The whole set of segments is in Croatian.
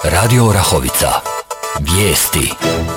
Radio Orahovica. Vijesti.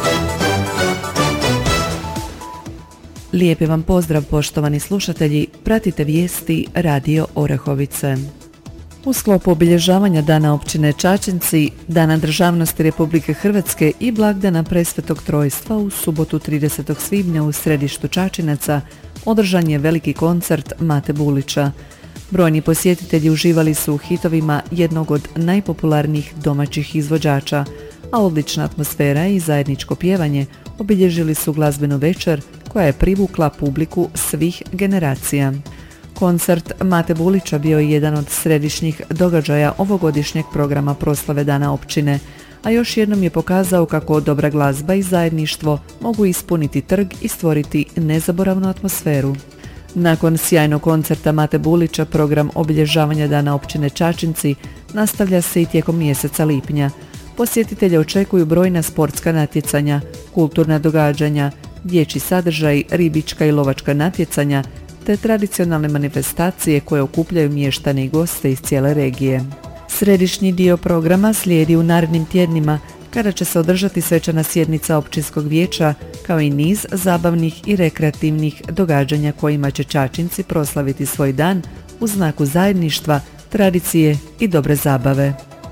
Lijepi vam pozdrav, poštovani slušatelji, pratite vijesti Radio Orahovice. U sklopu obilježavanja Dana općine Čačinci, Dana državnosti Republike Hrvatske i blagdana Presvetog Trojstva u subotu 30. svibnja u središtu Čačinaca održan je veliki koncert Mate Bulića. Brojni posjetitelji uživali su u hitovima jednog od najpopularnijih domaćih izvođača, a odlična atmosfera i zajedničko pjevanje obilježili su glazbenu večer koja je privukla publiku svih generacija. Koncert Mate Bulića bio je jedan od središnjih događaja ovogodišnjeg programa proslave Dana općine, a još jednom je pokazao kako dobra glazba i zajedništvo mogu ispuniti trg i stvoriti nezaboravnu atmosferu. Nakon sjajnog koncerta Mate Bulića, program obilježavanja Dana općine Čačinci nastavlja se i tijekom mjeseca lipnja. Posjetitelje očekuju brojna sportska natjecanja, kulturna događanja, dječji sadržaj, ribička i lovačka natjecanja, te tradicionalne manifestacije koje okupljaju mještane i goste iz cijele regije. Središnji dio programa slijedi u narednim tjednima, kada će se održati svečana sjednica općinskog vijeća, kao i niz zabavnih i rekreativnih događanja kojima će Čačinci proslaviti svoj dan u znaku zajedništva, tradicije i dobre zabave.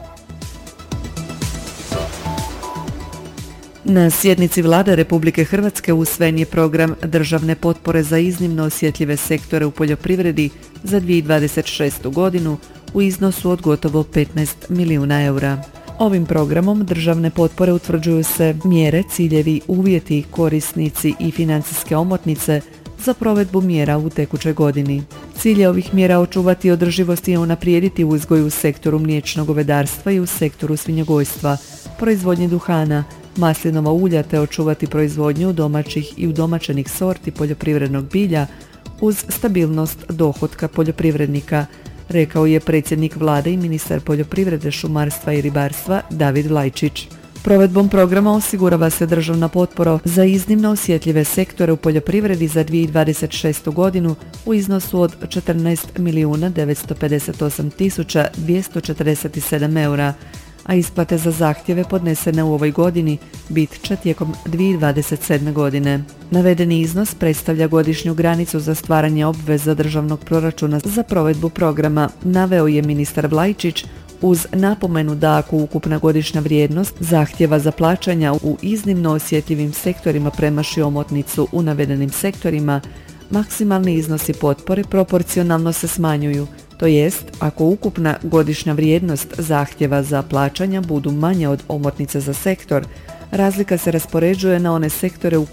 Na sjednici Vlade Republike Hrvatske usvojen je program državne potpore za iznimno osjetljive sektore u poljoprivredi za 2026. godinu u iznosu od gotovo 15 milijuna eura. Ovim programom državne potpore utvrđuju se mjere, ciljevi, uvjeti, korisnici i financijske omotnice za provedbu mjera u tekućoj godini. Cilj je ovih mjera očuvati održivost i unaprijediti uzgoj u sektoru mliječnog govedarstva i u sektoru svinjogojstva, proizvodnje duhana, maslinova ulja te očuvati proizvodnju domaćih i udomaćenih sorti poljoprivrednog bilja uz stabilnost dohotka poljoprivrednika, rekao je predsjednik Vlade i ministar poljoprivrede, šumarstva i ribarstva David Vlajčić. Provedbom programa osigurava se državna potpora za iznimno osjetljive sektore u poljoprivredi za 2026. godinu u iznosu od 14 milijuna 958 tisuća 247 eura, a isplate za zahtjeve podnesene u ovoj godini bit će tijekom 2027. godine. Navedeni iznos predstavlja godišnju granicu za stvaranje obveza državnog proračuna za provedbu programa, naveo je ministar Vlajčić, uz napomenu da ako ukupna godišnja vrijednost zahtjeva za plaćanja u iznimno osjetljivim sektorima premaši omotnicu u navedenim sektorima, maksimalni iznosi potpore proporcionalno se smanjuju, to jest ako ukupna godišnja vrijednost zahtjeva za plaćanja budu manje od omotnice za sektor, razlika se raspoređuje na one sektore u